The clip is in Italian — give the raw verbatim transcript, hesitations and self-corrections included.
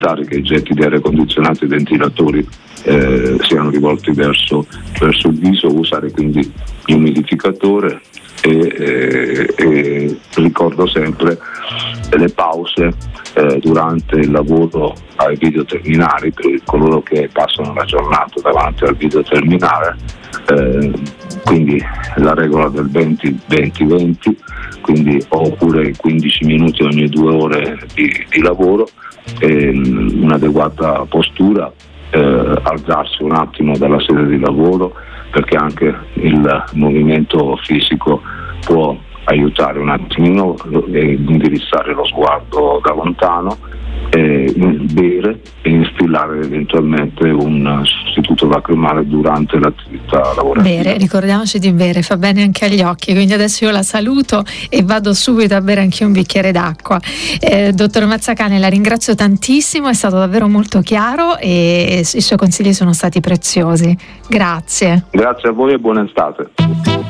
evitare che i getti di aria condizionato e ventilatori eh, siano rivolti verso, verso il viso, usare quindi l'umidificatore e, e, e ricordo sempre le pause eh, durante il lavoro ai videoterminali per coloro che passano la giornata davanti al videoterminale, eh, quindi la regola del venti venti venti, quindi oppure quindici minuti ogni due ore di, di lavoro, e un'adeguata postura, eh, alzarsi un attimo dalla sede di lavoro, perché anche il movimento fisico può aiutare un attimino e indirizzare lo sguardo da lontano, e bere e instillare eventualmente un sostituto lacrimale durante l'attività lavorativa. Bere, ricordiamoci di bere, fa bene anche agli occhi, quindi adesso io la saluto e vado subito a bere anche un bicchiere d'acqua. Eh, dottor Mazzacane, la ringrazio tantissimo, è stato davvero molto chiaro e i suoi consigli sono stati preziosi. Grazie. Grazie a voi e buona estate.